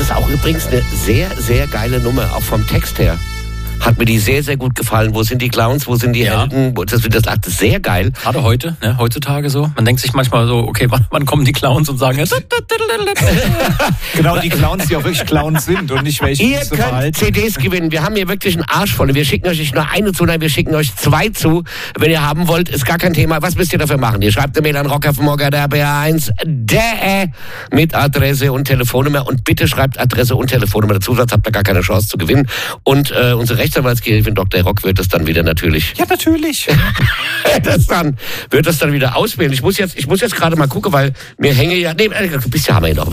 ist auch übrigens eine sehr, sehr geile Nummer, auch vom Text her. Hat mir die sehr, sehr gut gefallen. Wo sind die Clowns, wo sind die Helden? Das ist sehr geil. Gerade heute, ne, heutzutage so. Man denkt sich manchmal so, okay, wann kommen die Clowns und sagen jetzt... Genau, die Clowns, die auch wirklich Clowns sind und nicht welche, die Ihr so könnt verhalten. CDs gewinnen. Wir haben hier wirklich einen Arsch voll. Wir schicken euch nicht nur eine zu, nein, wir schicken euch 2 zu. Wenn ihr haben wollt, ist gar kein Thema. Was müsst ihr dafür machen? Ihr schreibt eine Mail an rockerfmorgen@br1.de mit Adresse und Telefonnummer. Und bitte schreibt Adresse und Telefonnummer dazu, sonst habt ihr gar keine Chance zu gewinnen. Und unsere Rechtsanwaltsgehilfin Dr. Rock wird es dann wieder natürlich... Ja, natürlich. wird das dann wieder auswählen. Ich muss jetzt gerade mal gucken, weil mir hänge ja... Nee, ein bisschen haben wir noch.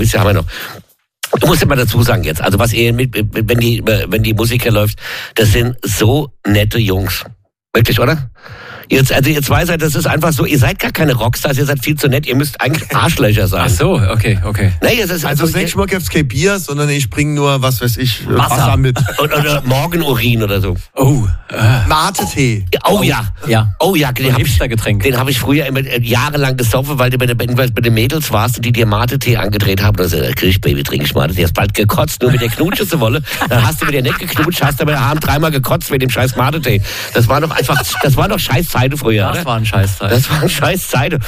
Du musst ja mal dazu sagen jetzt, also was ihr wenn die Musik hier läuft, das sind so nette Jungs. Wirklich, oder? Ihr zwei seid, das ist einfach so, ihr seid gar keine Rockstars, ihr seid viel zu nett, ihr müsst eigentlich Arschlöcher sein. Ach so, okay. Nee, das ist Also das nächste Mal gibt's kein Bier, sondern ich bringe nur, was weiß ich, Wasser mit. Oder Morgenurin oder so. Oh, Mate-Tee. Oh ja. Oh ja, den hab ich früher immer jahrelang gesoffen, weil du bei den Mädels warst und die dir Mate-Tee angedreht haben. Und dann krieg ich, Baby, trink ich Mate-Tee. Hast bald gekotzt, nur mit der Knutsche zu wollen. Dann hast du mit der nicht geknutscht, hast aber daheim 3-mal gekotzt mit dem scheiß Mate-Tee. Das war doch scheiß Zeiten früher, das oder? war ein Scheißzeit. Das war ein scheiß Zeiten.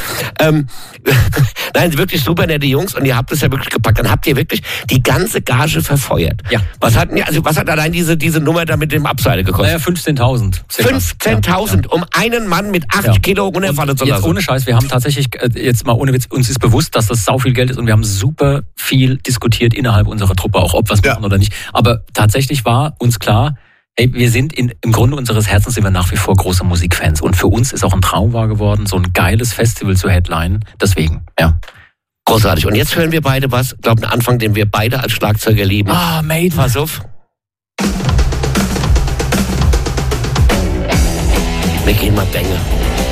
Nein, wirklich super nette Jungs und ihr habt es ja wirklich gepackt. Dann habt ihr wirklich die ganze Gage verfeuert. Ja. Was hat allein diese Nummer da mit dem Abseil gekostet? Naja, 15.000. 15.000, um einen Mann mit 8 Kilo runterfallen zu lassen. Jetzt ohne Scheiß, wir haben tatsächlich, jetzt mal ohne Witz, uns ist bewusst, dass das sau viel Geld ist und wir haben super viel diskutiert innerhalb unserer Truppe, auch ob wir es machen oder nicht. Aber tatsächlich war uns klar, ey, wir sind im Grunde unseres Herzens sind wir nach wie vor große Musikfans. Und für uns ist auch ein Traum wahr geworden, so ein geiles Festival zu headlinen. Deswegen, ja. Großartig. Und jetzt hören wir beide was, glaube einen Anfang, den wir beide als Schlagzeuger lieben. Mate. Pass auf. Wir gehen mal Bänge.